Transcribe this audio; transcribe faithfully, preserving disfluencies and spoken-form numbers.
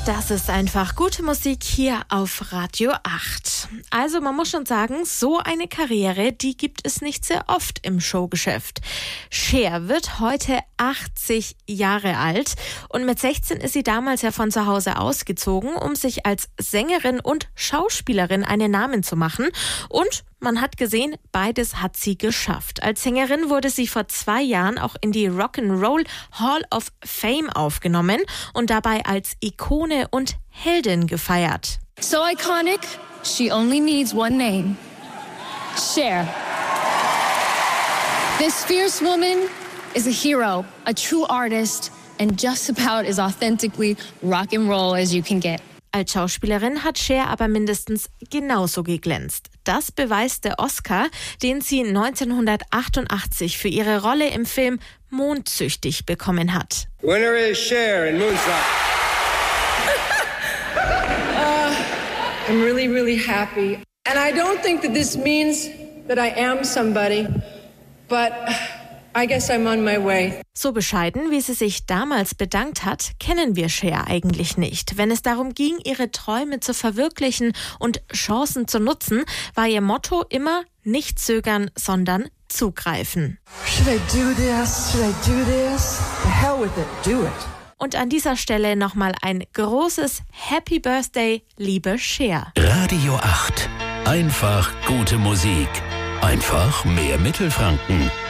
Das ist einfach gute Musik hier auf Radio acht. Also man muss schon sagen, so eine Karriere, die gibt es nicht sehr oft im Showgeschäft. Cher wird heute achtzig Jahre alt und mit sechzehn ist sie damals ja von zu Hause ausgezogen, um sich als Sängerin und Schauspielerin einen Namen zu machen. Und man hat gesehen, beides hat sie geschafft. Als Sängerin wurde sie vor zwei Jahren auch in die Rock'n'Roll Hall of Fame aufgenommen und dabei als Ikone und Heldin gefeiert. So iconic, she only needs one name. Cher. This fierce woman is a hero, a true artist, and just about as authentically rock and roll as you can get. Als Schauspielerin hat Cher aber mindestens genauso geglänzt. Das beweist der Oscar, den sie neunzehnhundertachtundachtzig für ihre Rolle im Film Mondsüchtig bekommen hat. Winner is Cher in Moonstruck. uh, I'm really, really happy. And I don't think that this means that I am somebody, but I guess I'm on my way. So bescheiden, wie sie sich damals bedankt hat, kennen wir Cher eigentlich nicht. Wenn es darum ging, ihre Träume zu verwirklichen und Chancen zu nutzen, war ihr Motto immer nicht zögern, sondern zugreifen. Should I do this? Should I do this? The hell with it, do it. Und an dieser Stelle nochmal ein großes Happy Birthday, liebe Cher. Radio acht. Einfach gute Musik. Einfach mehr Mittelfranken.